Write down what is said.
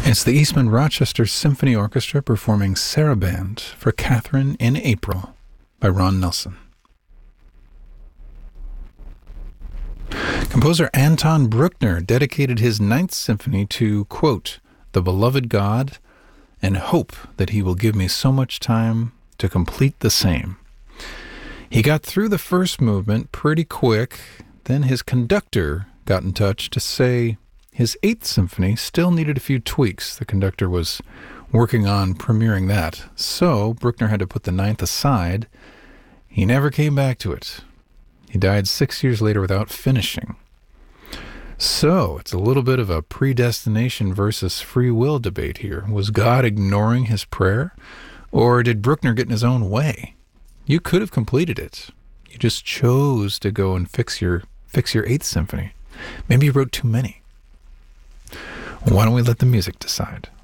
It's the Eastman Rochester Symphony Orchestra performing Sarabande for Catherine in April by Ron Nelson. Composer Anton Bruckner dedicated his Ninth Symphony to, quote, the beloved God, and hope that he will give me so much time to complete the same. He got through the first movement pretty quick, then his conductor got in touch to say his Eighth Symphony still needed a few tweaks. The conductor was working on premiering that, so Bruckner had to put the Ninth aside. He never came back to it. He died 6 years later without finishing. So, it's a little bit of a predestination versus free will debate here. Was God ignoring his prayer? Or did Bruckner get in his own way? You could have completed it. You just chose to go and fix your Eighth Symphony. Maybe you wrote too many. Why don't we let the music decide?